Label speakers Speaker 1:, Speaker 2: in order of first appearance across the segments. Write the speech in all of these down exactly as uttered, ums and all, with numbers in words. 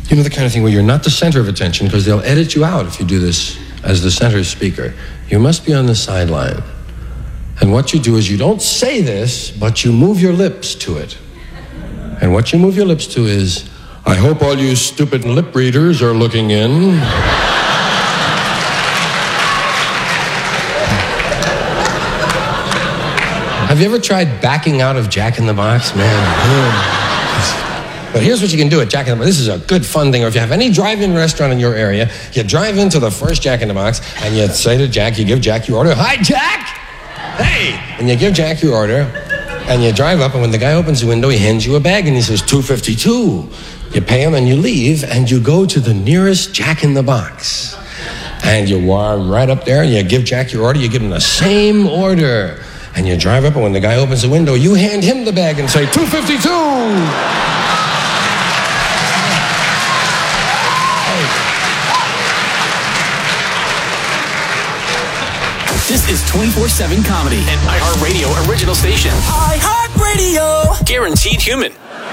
Speaker 1: You know, the kind of thing where you're not the center of attention, because they'll edit you out if you do this as the center speaker. You must be on the sideline. And what you do is you don't say this, but you move your lips to it. And what you move your lips to is, I hope all you stupid lip readers are looking in. Have you ever tried backing out of Jack in the Box? Man. But here's what you can do at Jack in the Box. This is a good fun thing. Or if you have any drive-in restaurant in your area, you drive into the first Jack in the Box and you say to Jack, you give Jack your order. Hi, Jack! Hey! And you give Jack your order and you drive up, and when the guy opens the window, he hands you a bag and he says, two fifty-two. You pay him and you leave and you go to the nearest Jack in the Box. And you walk right up there and you give Jack your order. You give him the same order. And you drive up, and when the guy opens the window, you hand him the bag and say, two fifty-two!
Speaker 2: This is twenty-four seven Comedy, an iHeartRadio original station. iHeartRadio! Guaranteed human.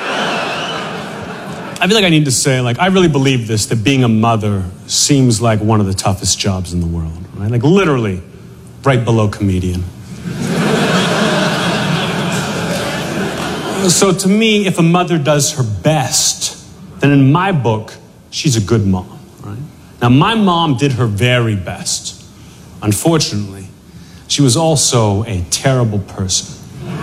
Speaker 3: I feel like I need to say, like, I really believe this, that being a mother seems like one of the toughest jobs in the world, right? Like, literally, right below comedian. So to me, if a mother does her best, then in my book, she's a good mom, right? Now, my mom did her very best. Unfortunately, she was also a terrible person.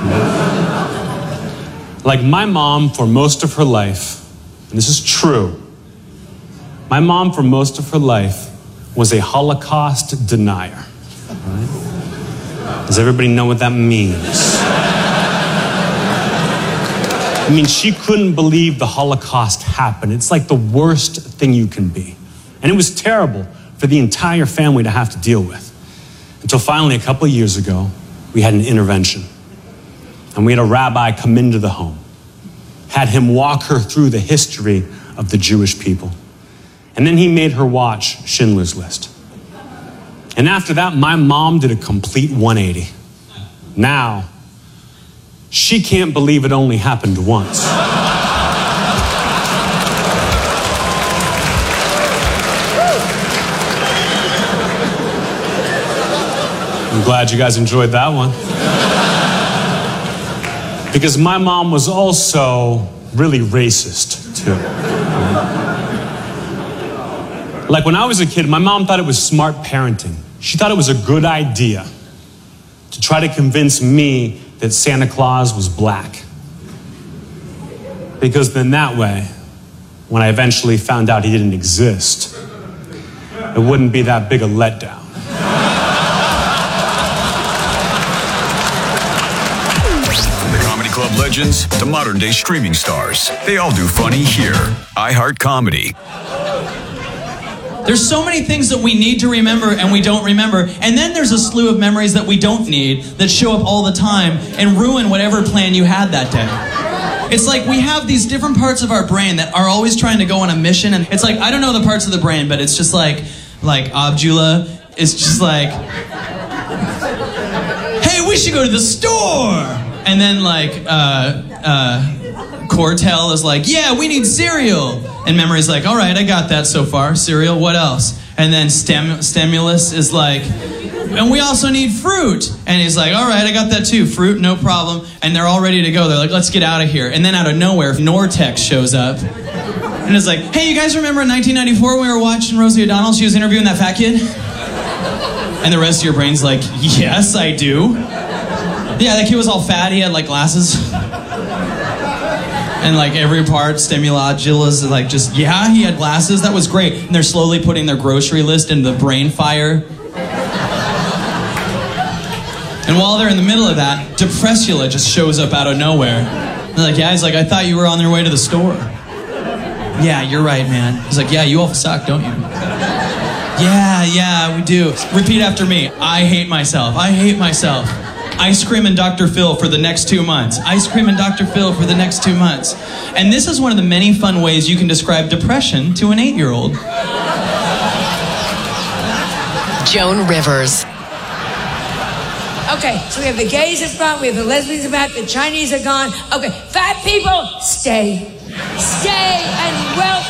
Speaker 3: Like my mom, for most of her life, and this is true, my mom for most of her life was a Holocaust denier. Right? Does everybody know what that means? I mean, she couldn't believe the Holocaust happened. It's like the worst thing you can be. And it was terrible for the entire family to have to deal with. Until finally, a couple of years ago, we had an intervention. And we had a rabbi come into the home, had him walk her through the history of the Jewish people. And then he made her watch Schindler's List. And after that, my mom did a complete one eighty. Now, she can't believe it only happened once. I'm glad you guys enjoyed that one. Because my mom was also really racist, too. Like when I was a kid, my mom thought it was smart parenting. She thought it was a good idea to try to convince me that Santa Claus was black. Because then that way, when I eventually found out he didn't exist, it wouldn't be that big a letdown.
Speaker 4: Club legends to modern day streaming stars. They all do funny here. iHeart Comedy.
Speaker 5: There's so many things that we need to remember and we don't remember. And then there's a slew of memories that we don't need that show up all the time and ruin whatever plan you had that day. It's like we have these different parts of our brain that are always trying to go on a mission. And it's like, I don't know the parts of the brain, but it's just like, like Abdullah is just like, hey, we should go to the store. And then, like, uh, uh, Cortel is like, yeah, we need cereal. And Memory's like, all right, I got that so far. Cereal, what else? And then stem, Stimulus is like, and we also need fruit. And he's like, all right, I got that too. Fruit, no problem. And they're all ready to go. They're like, let's get out of here. And then out of nowhere, Nortex shows up. And it's like, hey, you guys remember in nineteen ninety-four when we were watching Rosie O'Donnell? She was interviewing that fat kid? And the rest of your brain's like, yes, I do. Yeah, that kid was all fat. He had, like, glasses. And, like, every part, Stimulodulus, like, just, yeah, he had glasses. That was great. And they're slowly putting their grocery list into the brain fire. And while they're in the middle of that, Depressula just shows up out of nowhere. They're like, yeah, he's like, I thought you were on your way to the store. Yeah, you're right, man. He's like, yeah, you all suck, don't you? Yeah, yeah, we do. Repeat after me. I hate myself. I hate myself. Ice cream and Doctor Phil for the next two months. Ice cream and Doctor Phil for the next two months. And this is one of the many fun ways you can describe depression to an eight-year-old.
Speaker 6: Joan Rivers.
Speaker 7: Okay, so we have the gays in front, we have the lesbians in back, the Chinese are gone. Okay, fat people, stay. Stay and welcome.